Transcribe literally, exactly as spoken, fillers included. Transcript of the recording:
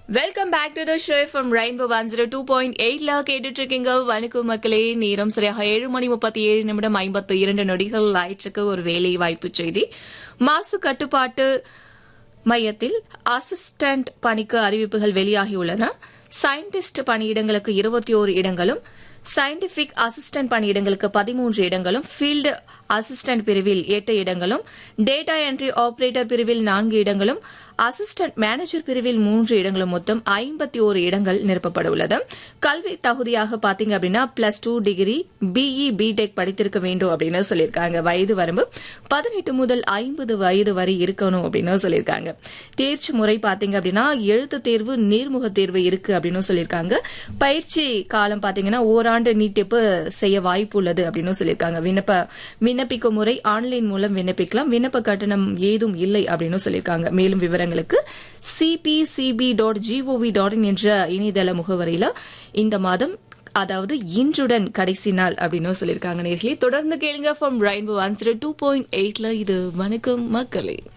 Welcome back to the show from rainbow one zero two point எயிட்ல கேட்டுட்டு இருக்கீங்க. வணக்கம் மக்களே, நேரம் சரியாக ஏழு மணி முப்பத்தி ஏழு நிமிடம் ஐம்பத்தி இரண்டு நொடிகள் ஆயிற்றுக்கு. ஒரு வேலை வாய்ப்பு செய்தி. மாசு கட்டுப்பாட்டு மையத்தில் அசிஸ்டன்ட் பணிக்கு அறிவிப்புகள் வெளியாகியுள்ளன. சயின்டிஸ்ட் பணியிடங்களுக்கு இருபத்தி ஓரு இடங்களும், சயின்டிபிக் அசிஸ்டன்ட் பணியிடங்களுக்கு பதிமூன்று இடங்களும், ஃபீல்டு அசிஸ்டன்ட் பிரிவில் எட்டு இடங்களும், டேட்டா என்ட்ரி ஆபரேட்டர் பிரிவில் நான்கு இடங்களும், அசிஸ்டன்ட் மேனேஜர் பிரிவில் மூன்று இடங்களும், மொத்தம் ஐம்பத்தி ஓரு இடங்கள் நிரப்பப்பட உள்ளது. கல்வி தகுதியாக பாத்தீங்க அப்படின்னா plus two degree, BE BTech படித்திருக்க வேண்டும் அப்படின்னு சொல்லியிருக்காங்க. வயது வரம்பு பதினெட்டு முதல் ஐம்பது வயது வரை இருக்கணும் அப்படின்னு சொல்லியிருக்காங்க. தேர்ச்சி முறை பாத்தீங்க அப்படின்னா எழுத்து தேர்வு, நேர்முக தேர்வு இருக்கு அப்படின்னு சொல்லியிருக்காங்க. பயிற்சி காலம் பாத்தீங்கன்னா ஓராண்டு நீட்டிப்பு செய்ய வாய்ப்பு உள்ளது அப்படின்னு சொல்லியிருக்காங்க. விண்ணப்ப விண்ணப்பிக்கும் முறை ஆன்லைன் மூலம் விண்ணப்பிக்கலாம். விண்ணப்ப கட்டணம் ஏதும் இல்லை அப்படின்னு சொல்லியிருக்காங்க. மேலும் விவரங்களுக்கு CPCB dot gov dot in என்ற இணையதள முகவரியில இந்த மாதம், அதாவது இன்றுடன் கடைசி நாள் அப்படின்னு சொல்லியிருக்காங்க. நேர்களே, தொடர்ந்து கேளுங்க from rainbow one zero two point எயிட்ல. இது வணக்கம் மக்களே.